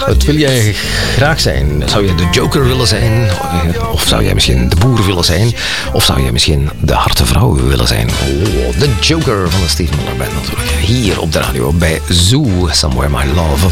Wat wil jij graag zijn? Zou je de Joker willen zijn? Of zou jij misschien de boer willen zijn? Of zou jij misschien de harte vrouw willen zijn? Oh, de Joker van de Steve Miller Band natuurlijk. Hier op de radio bij Zoo, Somewhere My Love.